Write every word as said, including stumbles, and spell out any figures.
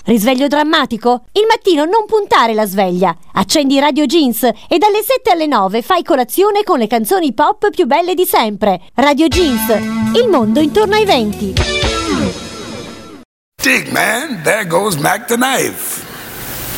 Risveglio drammatico? Il mattino non puntare la sveglia. Accendi Radio Jeans e dalle sette alle nove fai colazione con le canzoni pop più belle di sempre. Radio Jeans, il mondo intorno ai venti. Dig, man, there goes Mac the knife.